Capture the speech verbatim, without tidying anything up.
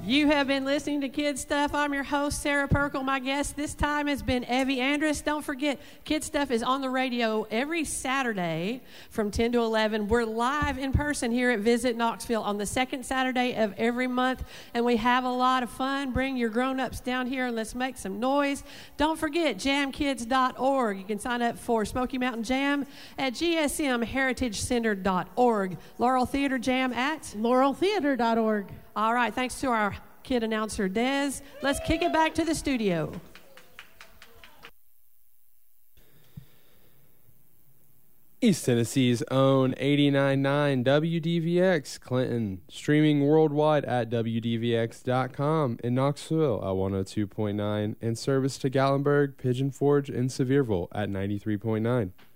You have been listening to Kid Stuff. I'm your host, Sarah Perkle. My guest this time has been Evie Andrus. Don't forget, Kid Stuff is on the radio every Saturday from ten to eleven. We're live in person here at Visit Knoxville on the second Saturday of every month, and we have a lot of fun. Bring your grown-ups down here and let's make some noise. Don't forget, jam kids dot org. You can sign up for Smoky Mountain Jam at g s m heritage center dot org. Laurel Theater Jam at laurel theater dot org. All right, thanks to our kid announcer, Des. Let's kick it back to the studio. East Tennessee's own eighty-nine point nine W D V X Clinton, streaming worldwide at w d v x dot com, in Knoxville at one oh two point nine, and service to Gatlinburg, Pigeon Forge, and Sevierville at ninety-three point nine.